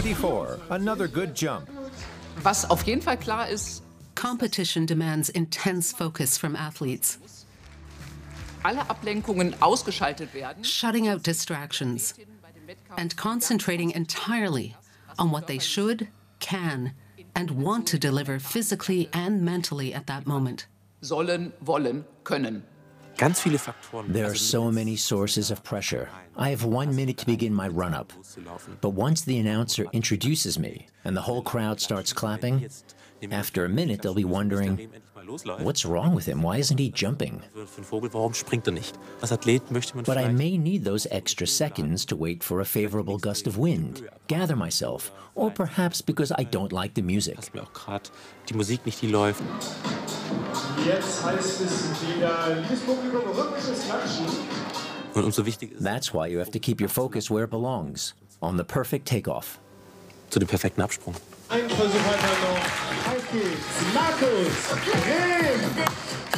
94, another good jump. Was auf jeden Fall klar ist, Competition demands intense focus from athletes, alle Ablenkungen ausgeschaltet werden. shutting out distractions and concentrating entirely on what they should, can, and want to deliver physically and mentally at that moment. Sollen, wollen, können. Ganz viele Faktoren. There are so many sources of pressure. I have 1 minute to begin my run-up. But once the announcer introduces me and the whole crowd starts clapping, after a minute they'll be wondering, what's wrong with him? Why isn't he jumping? Warum springt er nicht? Als Athlet möchte man But I may need those extra seconds to wait for a favorable gust of wind, gather myself, or perhaps because I don't like the music. mir auch gerade die Musik nicht, die läuft. Jetzt heißt es wieder, liebes Publikum, rhythmisches Klatschen. Und umso wichtiger ist That's why you have to keep your focus where it belongs, on the perfect takeoff. zu dem perfekten Absprung. Ein Versuch weiter noch. Auf geht's. Markus Rehm.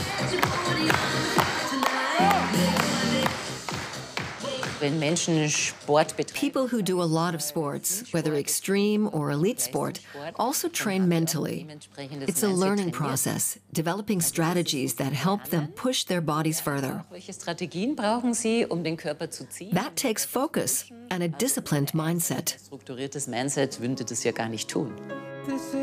Wenn Menschen Sport betreiben. People who do a lot of sports, whether extreme or elite sport, also train mentally. It's a learning process, developing strategies that help them push their bodies further. Welche Strategien brauchen Sie, den Körper zu ziehen? That takes focus and a disciplined mindset. Strukturiertes Mindset würde das ja gar nicht tun.